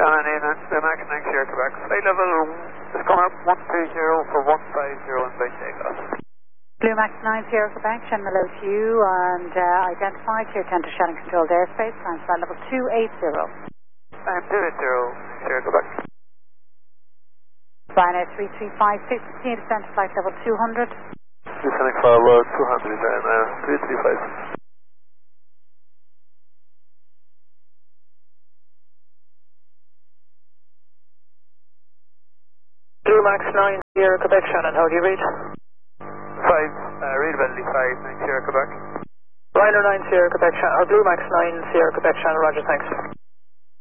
Shannon in and Max 9 Sierra Quebec. Flight level is coming up 130 for 150 and by takeoff. Blue Max 9 Sierra Quebec, Shannon hello to you and identify to your tender Shannon controlled airspace, time flight level 280. I'm 280 Sierra Quebec. Ryanair 335, 15 descent to flight level 200. Descending forward 200 Ryanair 335. Blue Max 9 Sierra Quebec, Shannon, how do you read? 5, readability 5, 9 Sierra Quebec. Ryanair 9 Sierra Quebec, Shannon, or Blue Max 9 Sierra Quebec, Shannon, roger, thanks.